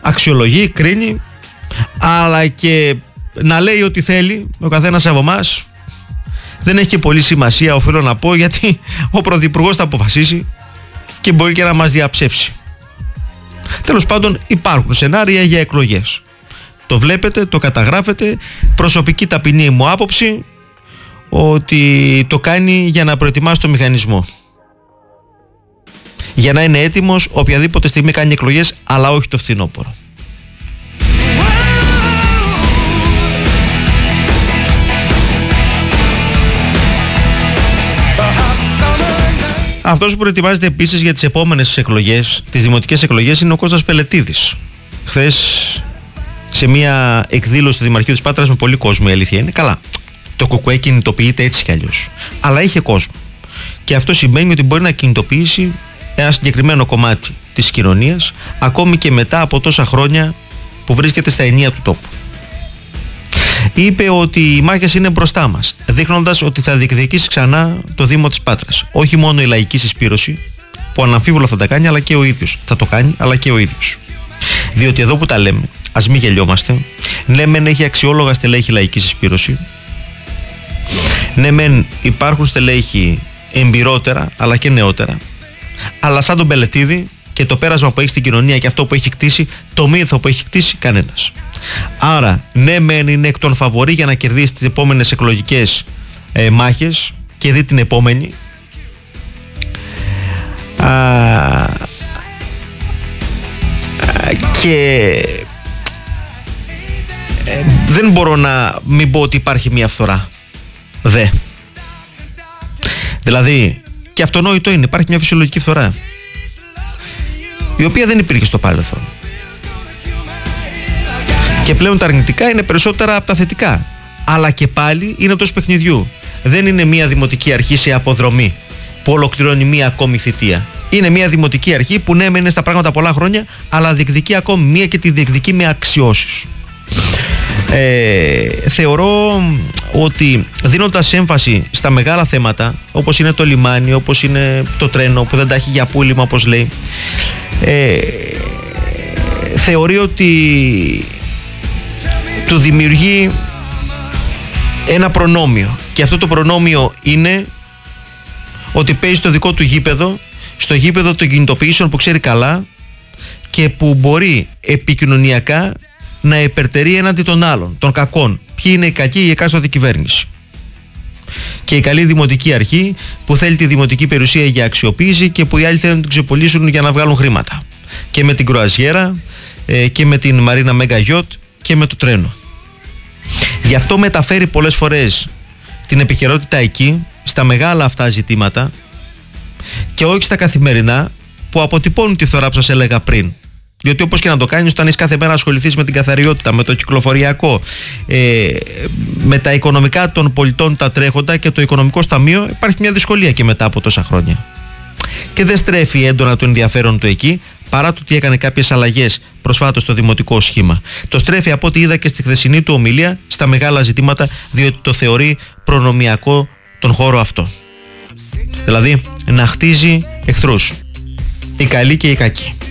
αξιολογεί, κρίνει, αλλά και να λέει ό,τι θέλει ο καθένας από εμάς δεν έχει και πολύ σημασία, οφείλω να πω, γιατί ο Πρωθυπουργός θα αποφασίσει και μπορεί και να μας διαψεύσει. Τέλος πάντων, υπάρχουν σενάρια για εκλογές. Το βλέπετε, το καταγράφετε. Προσωπική ταπεινή μου άποψη ότι το κάνει για να προετοιμάσει το μηχανισμό, για να είναι έτοιμος οποιαδήποτε στιγμή κάνει εκλογές, αλλά όχι το φθινόπωρο. Αυτός που προετοιμάζεται επίσης για τις επόμενες εκλογές, τις δημοτικές εκλογές, είναι ο Κώστας Πελετίδης. Χθες, σε μια εκδήλωση του Δημαρχείου της Πάτρας με πολύ κόσμο, η αλήθεια είναι. Καλά, το ΚΚΕ κινητοποιείται έτσι κι αλλιώς, αλλά είχε κόσμο. Και αυτό σημαίνει ότι μπορεί να κινητοποιήσει ένα συγκεκριμένο κομμάτι της κοινωνίας, ακόμη και μετά από τόσα χρόνια που βρίσκεται στα ενία του τόπου. Είπε ότι οι μάχες είναι μπροστά μας, δείχνοντας ότι θα διεκδικήσει ξανά το Δήμο της Πάτρας. Όχι μόνο η λαϊκή συσπήρωση, που αναμφίβολα θα τα κάνει, αλλά και ο ίδιος θα το κάνει, αλλά και ο ίδιος. Διότι εδώ που τα λέμε, ας μην γελιόμαστε, ναι μεν έχει αξιόλογα στελέχη λαϊκή συσπήρωση, ναι μεν υπάρχουν στελέχη εμπειρότερα αλλά και νεότερα, αλλά σαν τον Πελετίδη και το πέρασμα που έχει στην κοινωνία και αυτό που έχει κτίσει, το μύθο που έχει κτίσει, κανένας. Άρα, ναι μεν είναι εκ των φαβορί για να κερδίσει τις επόμενες εκλογικές μάχες και δει την επόμενη. Και δεν μπορώ να μην πω ότι υπάρχει μια φθορά. Δηλαδή, και αυτονόητο είναι, υπάρχει μια φυσιολογική φθορά, η οποία δεν υπήρχε στο παρελθόν. Και πλέον τα αρνητικά είναι περισσότερα από τα θετικά. Αλλά και πάλι είναι τόσο παιχνιδιού. Δεν είναι μια δημοτική αρχή σε αποδρομή που ολοκληρώνει μια ακόμη θητεία. Είναι μια δημοτική αρχή που ναι, μένει στα πράγματα πολλά χρόνια, αλλά διεκδικεί ακόμη μια και τη διεκδικεί με αξιώσεις. Θεωρώ ότι δίνοντας έμφαση στα μεγάλα θέματα, όπως είναι το λιμάνι, όπως είναι το τρένο που δεν τα έχει για πούλημα, όπως λέει, θεωρεί ότι του δημιουργεί ένα προνόμιο, και αυτό το προνόμιο είναι ότι παίζει στο δικό του γήπεδο, στο γήπεδο των κινητοποιήσεων που ξέρει καλά και που μπορεί επικοινωνιακά να υπερτερεί έναντι των άλλων, των κακών. Ποιοι είναι οι κακοί? Η εκάστοτε κυβέρνηση. Και η καλή δημοτική αρχή που θέλει τη δημοτική περιουσία για αξιοποίηση και που οι άλλοι θέλουν να την ξεπολύσουν για να βγάλουν χρήματα. Και με την Κροαζιέρα και με την Μαρίνα Μέγκα Γιότ και με το τρένο. Γι' αυτό μεταφέρει πολλές φορές την επικαιρότητα εκεί, στα μεγάλα αυτά ζητήματα, και όχι στα καθημερινά που αποτυπώνουν τη φθορά που σας έλεγα πριν. Διότι όπως και να το κάνεις, όταν είσαι κάθε μέρα ασχοληθείς με την καθαριότητα, με το κυκλοφοριακό, με τα οικονομικά των πολιτών, τα τρέχοντα και το οικονομικό ταμείο, υπάρχει μια δυσκολία και μετά από τόσα χρόνια. Και δεν στρέφει έντονα το ενδιαφέρον του εκεί, παρά το ότι έκανε κάποιες αλλαγές προσφάτως στο δημοτικό σχήμα. Το στρέφει, από ό,τι είδα και στη χθεσινή του ομιλία, στα μεγάλα ζητήματα, διότι το θεωρεί προνομιακό τον χώρο αυτό. Δηλαδή, να χτίζει εχθρούς, οι καλοί και οι κακοί.